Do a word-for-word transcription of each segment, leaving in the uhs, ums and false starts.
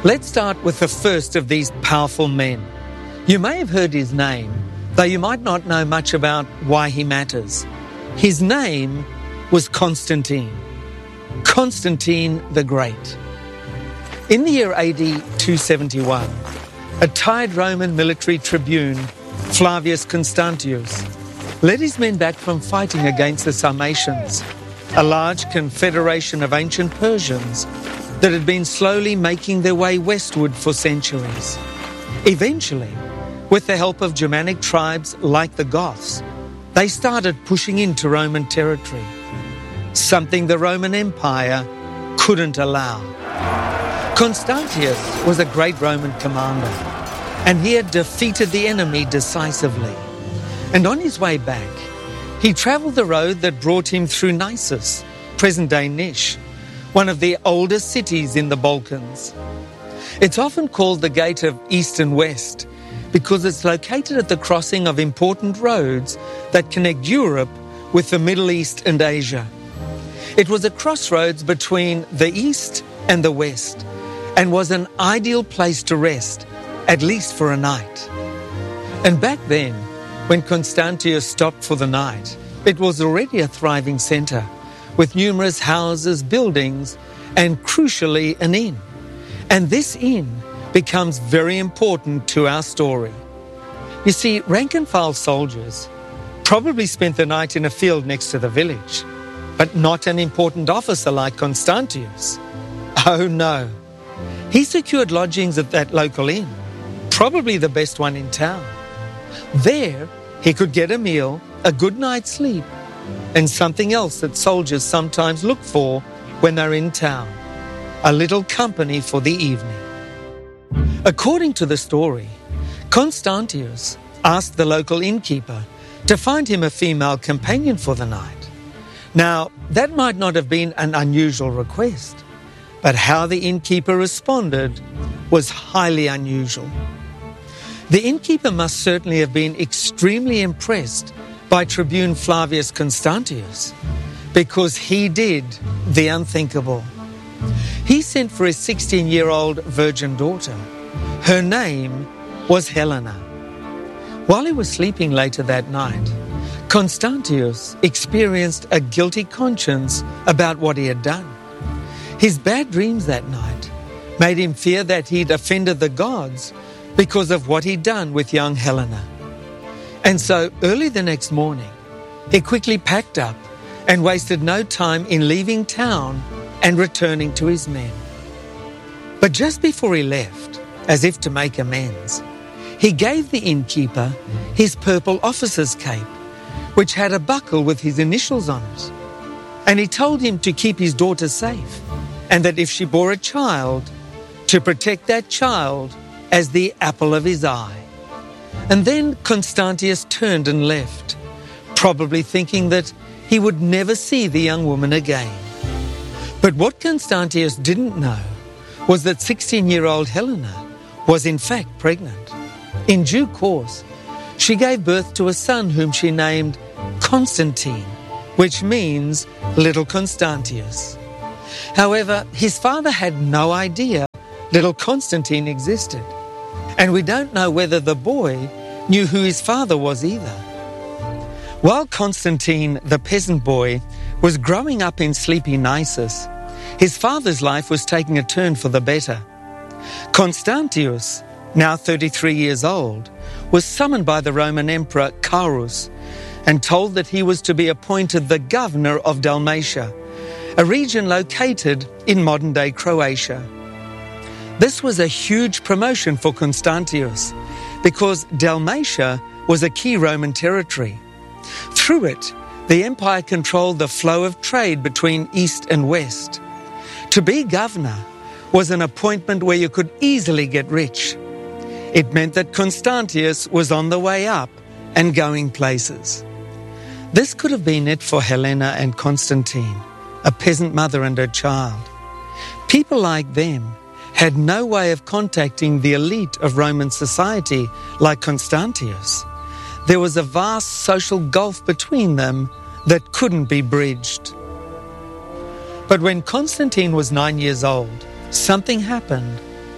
Let's start with the first of these powerful men. You may have heard his name, though you might not know much about why he matters. His name was Constantine. Constantine the Great. In the year A D two seventy-one, a tired Roman military tribune, Flavius Constantius, led his men back from fighting against the Sarmatians, a large confederation of ancient Persians that had been slowly making their way westward for centuries. Eventually, with the help of Germanic tribes like the Goths, they started pushing into Roman territory, something the Roman Empire couldn't allow. Constantius was a great Roman commander, and he had defeated the enemy decisively. And on his way back, he travelled the road that brought him through Nisus, present-day Niš, one of the oldest cities in the Balkans. It's often called the Gate of East and West because it's located at the crossing of important roads that connect Europe with the Middle East and Asia. It was a crossroads between the East and the West and was an ideal place to rest, at least for a night. And back then, when Constantius stopped for the night, it was already a thriving centre, with numerous houses, buildings, and crucially, an inn. And this inn becomes very important to our story. You see, rank-and-file soldiers probably spent the night in a field next to the village, but not an important officer like Constantius. Oh no. He secured lodgings at that local inn, probably the best one in town. There, he could get a meal, a good night's sleep, and something else that soldiers sometimes look for when they're in town, a little company for the evening. According to the story, Constantius asked the local innkeeper to find him a female companion for the night. Now, that might not have been an unusual request, but how the innkeeper responded was highly unusual. The innkeeper must certainly have been extremely impressed by Tribune Flavius Constantius, because he did the unthinkable. He sent for his sixteen-year-old virgin daughter. Her name was Helena. While he was sleeping later that night, Constantius experienced a guilty conscience about what he had done. His bad dreams that night made him fear that he'd offended the gods because of what he'd done with young Helena. And so, early the next morning, he quickly packed up and wasted no time in leaving town and returning to his men. But just before he left, as if to make amends, he gave the innkeeper his purple officer's cape, which had a buckle with his initials on it. And he told him to keep his daughter safe, and that if she bore a child, to protect that child as the apple of his eye. And then Constantius turned and left, probably thinking that he would never see the young woman again. But what Constantius didn't know was that sixteen-year-old Helena was in fact pregnant. In due course, she gave birth to a son whom she named Constantine, which means little Constantius. However, his father had no idea little Constantine existed, and we don't know whether the boy knew who his father was either. While Constantine, the peasant boy, was growing up in sleepy Nisus, his father's life was taking a turn for the better. Constantius, now thirty-three years old, was summoned by the Roman Emperor Carus and told that he was to be appointed the governor of Dalmatia, a region located in modern-day Croatia. This was a huge promotion for Constantius because Dalmatia was a key Roman territory. Through it, the empire controlled the flow of trade between East and West. To be governor was an appointment where you could easily get rich. It meant that Constantius was on the way up and going places. This could have been it for Helena and Constantine, a peasant mother and her child. People like them had no way of contacting the elite of Roman society like Constantius. There was a vast social gulf between them that couldn't be bridged. But when Constantine was nine years old, something happened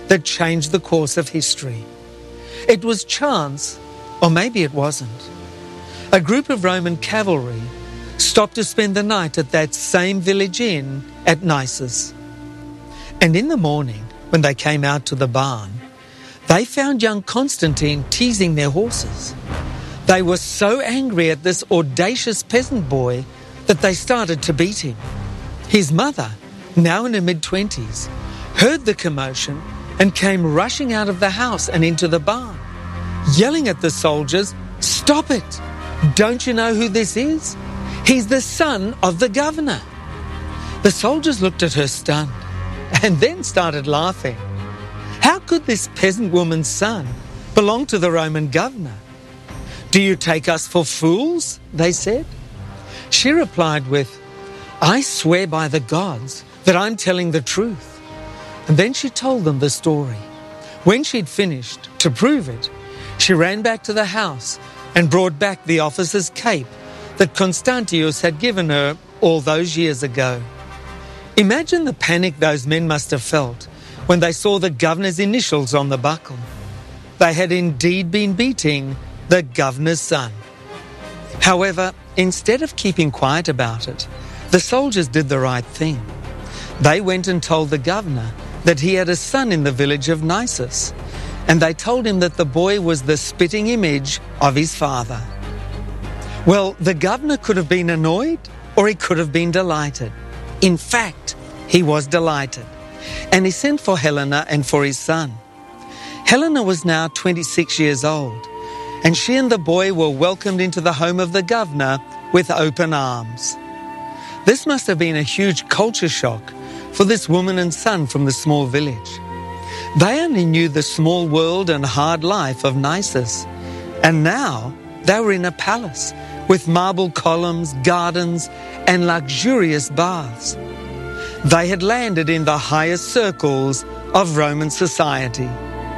that changed the course of history. It was chance, or maybe it wasn't. A group of Roman cavalry stopped to spend the night at that same village inn at Nisus. And in the morning, when they came out to the barn, they found young Constantine teasing their horses. They were so angry at this audacious peasant boy that they started to beat him. His mother, now in her mid-twenties, heard the commotion and came rushing out of the house and into the barn, yelling at the soldiers, "Stop it! Don't you know who this is? He's the son of the governor." The soldiers looked at her stunned and then started laughing. How could this peasant woman's son belong to the Roman governor? "Do you take us for fools?" they said. She replied with, "I swear by the gods that I'm telling the truth." And then she told them the story. When she'd finished, to prove it, she ran back to the house and brought back the officer's cape that Constantius had given her all those years ago. Imagine the panic those men must have felt when they saw the governor's initials on the buckle. They had indeed been beating the governor's son. However, instead of keeping quiet about it, the soldiers did the right thing. They went and told the governor that he had a son in the village of Nisus, and they told him that the boy was the spitting image of his father. Well, the governor could have been annoyed or he could have been delighted. In fact, he was delighted, and he sent for Helena and for his son. Helena was now twenty-six years old, and she and the boy were welcomed into the home of the governor with open arms. This must have been a huge culture shock for this woman and son from the small village. They only knew the small world and hard life of Nisus, and now they were in a palace with marble columns, gardens, and luxurious baths. They had landed in the highest circles of Roman society.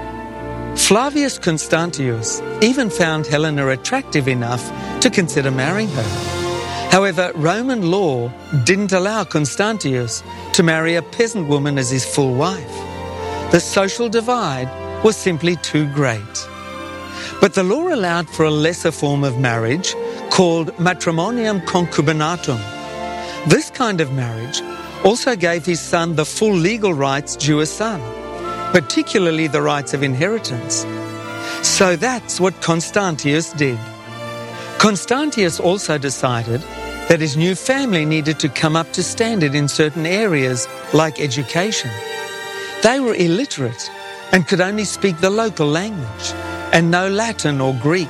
Flavius Constantius even found Helena attractive enough to consider marrying her. However, Roman law didn't allow Constantius to marry a peasant woman as his full wife. The social divide was simply too great. But the law allowed for a lesser form of marriage called matrimonium concubinatum. This kind of marriage also gave his son the full legal rights due a son, particularly the rights of inheritance. So that's what Constantius did. Constantius also decided that his new family needed to come up to standard in certain areas like education. They were illiterate and could only speak the local language and no Latin or Greek.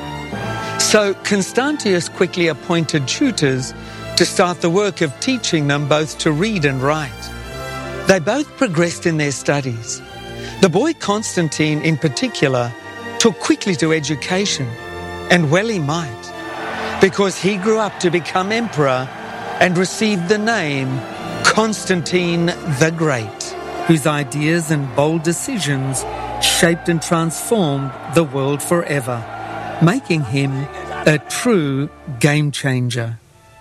So Constantius quickly appointed tutors to start the work of teaching them both to read and write. They both progressed in their studies. The boy Constantine in particular took quickly to education, and well he might, because he grew up to become emperor and received the name Constantine the Great, whose ideas and bold decisions shaped and transformed the world forever, making him a true game changer.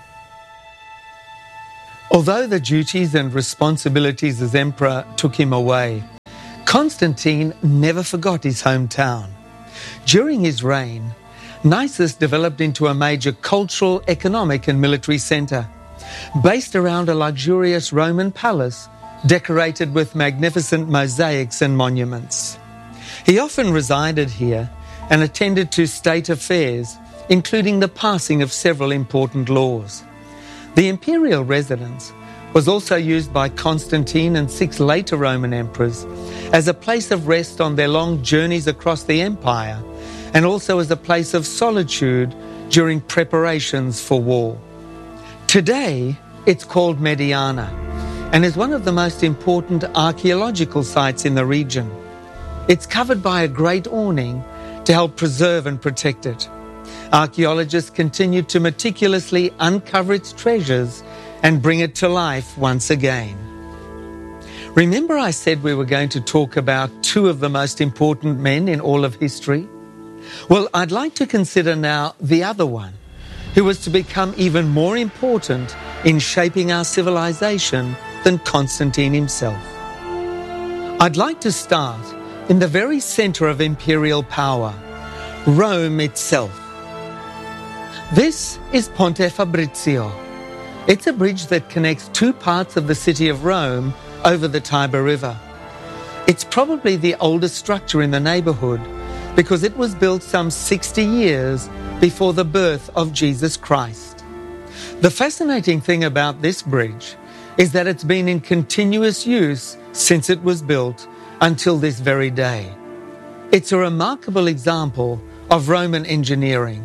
Although the duties and responsibilities as emperor took him away, Constantine never forgot his hometown. During his reign, Nisus developed into a major cultural, economic and military centre, based around a luxurious Roman palace decorated with magnificent mosaics and monuments. He often resided here and attended to state affairs, including the passing of several important laws. The imperial residence was also used by Constantine and six later Roman emperors as a place of rest on their long journeys across the empire, and also as a place of solitude during preparations for war. Today, it's called Mediana and is one of the most important archaeological sites in the region. It's covered by a great awning to help preserve and protect it. Archaeologists continue to meticulously uncover its treasures and bring it to life once again. Remember I said we were going to talk about two of the most important men in all of history? Well, I'd like to consider now the other one, who was to become even more important in shaping our civilization than Constantine himself. I'd like to start in the very center of imperial power, Rome itself. This is Ponte Fabrizio. It's a bridge that connects two parts of the city of Rome over the Tiber River. It's probably the oldest structure in the neighborhood because it was built some sixty years before the birth of Jesus Christ. The fascinating thing about this bridge is that it's been in continuous use since it was built until this very day. It's a remarkable example of Roman engineering.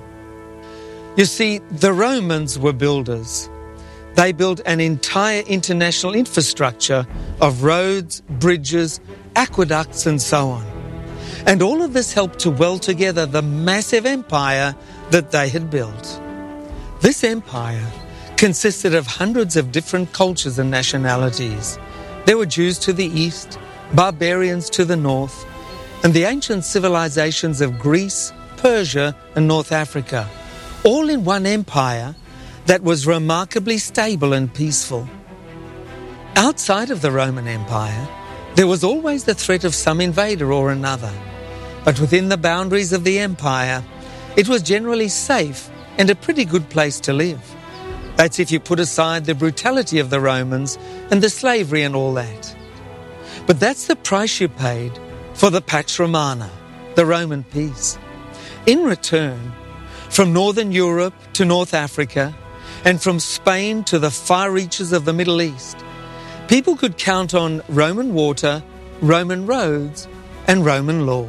You see, the Romans were builders. They built an entire international infrastructure of roads, bridges, aqueducts, and so on. And all of this helped to weld together the massive empire that they had built. This empire consisted of hundreds of different cultures and nationalities. There were Jews to the east, barbarians to the north, and the ancient civilizations of Greece, Persia, and North Africa, all in one empire that was remarkably stable and peaceful. Outside of the Roman Empire, there was always the threat of some invader or another. But within the boundaries of the empire, it was generally safe and a pretty good place to live. That's if you put aside the brutality of the Romans and the slavery and all that. But that's the price you paid for the Pax Romana, the Roman peace. In return, from northern Europe to North Africa, and from Spain to the far reaches of the Middle East, people could count on Roman water, Roman roads, and Roman law.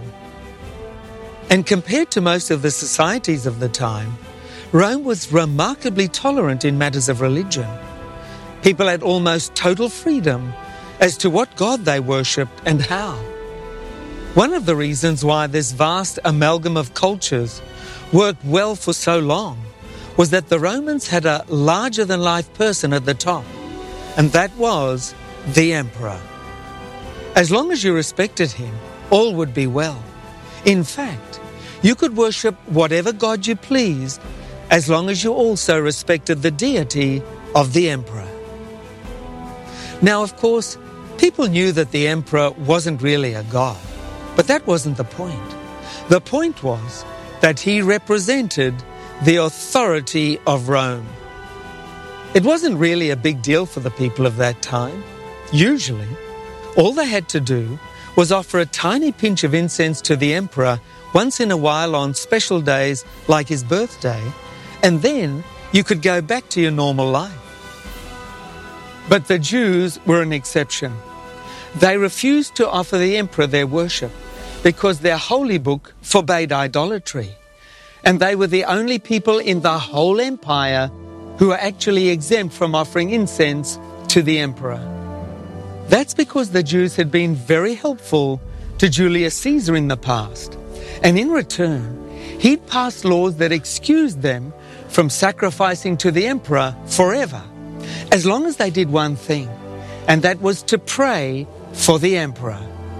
And compared to most of the societies of the time, Rome was remarkably tolerant in matters of religion. People had almost total freedom as to what God they worshipped and how. One of the reasons why this vast amalgam of cultures worked well for so long was that the Romans had a larger-than-life person at the top, and that was the emperor. As long as you respected him, all would be well. In fact, you could worship whatever god you pleased as long as you also respected the deity of the emperor. Now, of course, people knew that the emperor wasn't really a god, but that wasn't the point. The point was that he represented the authority of Rome. It wasn't really a big deal for the people of that time. Usually, all they had to do was offer a tiny pinch of incense to the emperor once in a while on special days like his birthday, and then you could go back to your normal life. But the Jews were an exception. They refused to offer the emperor their worship because their holy book forbade idolatry, and they were the only people in the whole empire who were actually exempt from offering incense to the emperor. That's because the Jews had been very helpful to Julius Caesar in the past, and in return, he'd passed laws that excused them from sacrificing to the emperor forever, as long as they did one thing, and that was to pray for the emperor.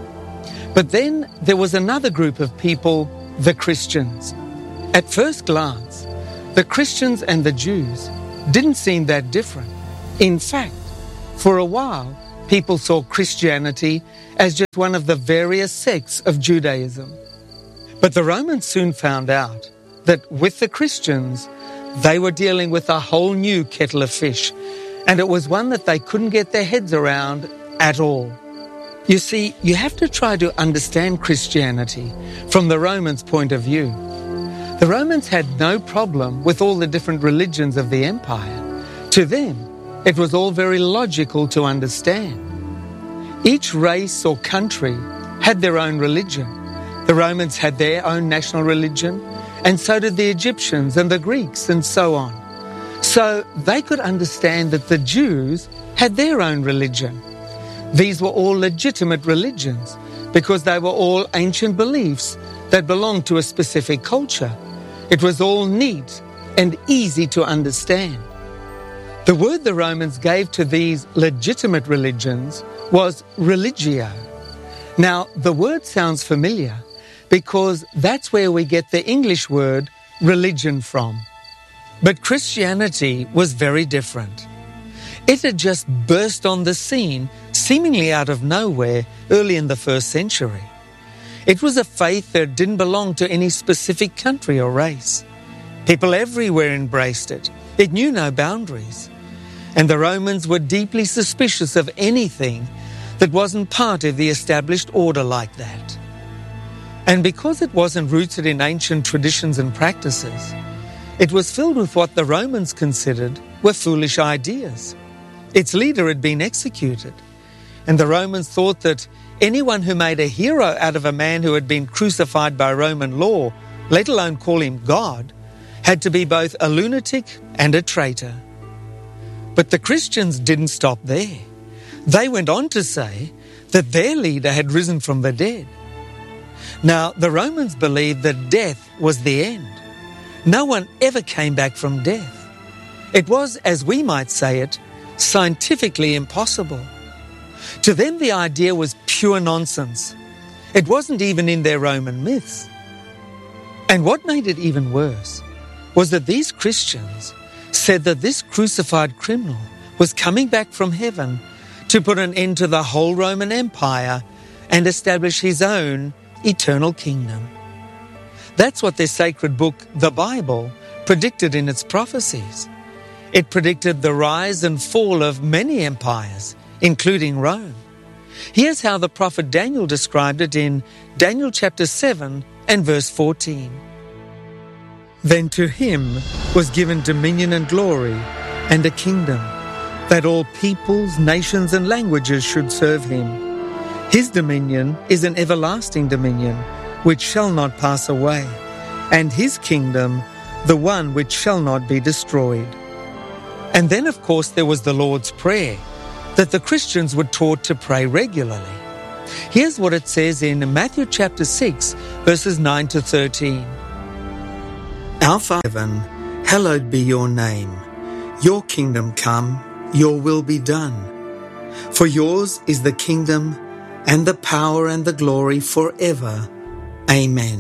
But then there was another group of people, the Christians. At first glance, the Christians and the Jews didn't seem that different. In fact, for a while, people saw Christianity as just one of the various sects of Judaism. But the Romans soon found out that with the Christians, they were dealing with a whole new kettle of fish, and it was one that they couldn't get their heads around at all. You see, you have to try to understand Christianity from the Romans' point of view. The Romans had no problem with all the different religions of the empire. To them, it was all very logical to understand. Each race or country had their own religion. The Romans had their own national religion, and so did the Egyptians and the Greeks and so on. So they could understand that the Jews had their own religion. These were all legitimate religions because they were all ancient beliefs that belonged to a specific culture. It was all neat and easy to understand. The word the Romans gave to these legitimate religions was religio. Now, the word sounds familiar because that's where we get the English word religion from. But Christianity was very different. It had just burst on the scene, seemingly out of nowhere, early in the first century. It was a faith that didn't belong to any specific country or race. People everywhere embraced it. It knew no boundaries. And the Romans were deeply suspicious of anything that wasn't part of the established order like that. And because it wasn't rooted in ancient traditions and practices, it was filled with what the Romans considered were foolish ideas. Its leader had been executed, and the Romans thought that anyone who made a hero out of a man who had been crucified by Roman law, let alone call him God, had to be both a lunatic and a traitor. But the Christians didn't stop there. They went on to say that their leader had risen from the dead. Now, the Romans believed that death was the end. No one ever came back from death. It was, as we might say it, scientifically impossible. To them, the idea was pure nonsense. It wasn't even in their Roman myths. And what made it even worse was that these Christians said that this crucified criminal was coming back from heaven to put an end to the whole Roman Empire and establish his own eternal kingdom. That's what their sacred book, the Bible, predicted in its prophecies. It predicted the rise and fall of many empires, including Rome. Here's how the prophet Daniel described it in Daniel chapter seven and verse fourteen. Then to him was given dominion and glory and a kingdom, that all peoples, nations and languages should serve him. His dominion is an everlasting dominion, which shall not pass away, and his kingdom the one which shall not be destroyed. And then, of course, there was the Lord's Prayer, that the Christians were taught to pray regularly. Here's what it says in Matthew chapter six, verses nine to thirteen. Our Father in heaven, hallowed be your name. Your kingdom come, your will be done. For yours is the kingdom and the power and the glory forever. Amen.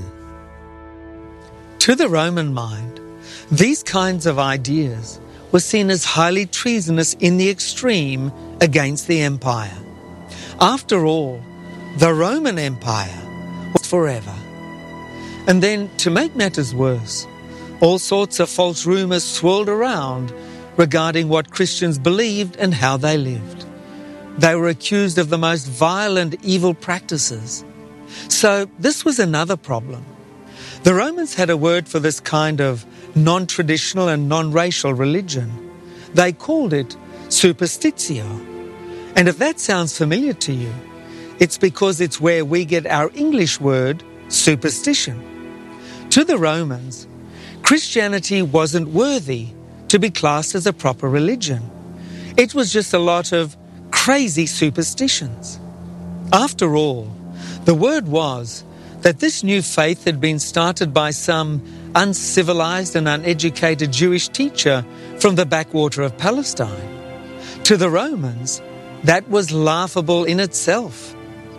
To the Roman mind, these kinds of ideas were seen as highly treasonous in the extreme against the empire. After all, the Roman Empire was forever. And then, to make matters worse, all sorts of false rumors swirled around regarding what Christians believed and how they lived. They were accused of the most vile and evil practices. So this was another problem. The Romans had a word for this kind of non-traditional and non-racial religion. They called it superstitio. And if that sounds familiar to you, it's because it's where we get our English word superstition. To the Romans, Christianity wasn't worthy to be classed as a proper religion. It was just a lot of crazy superstitions. After all, the word was that this new faith had been started by some uncivilized and uneducated Jewish teacher from the backwater of Palestine. To the Romans, that was laughable in itself.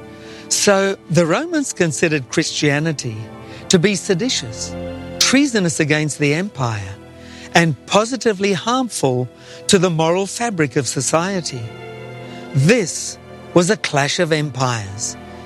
So the Romans considered Christianity to be seditious, treasonous against the empire, and positively harmful to the moral fabric of society. This was a clash of empires.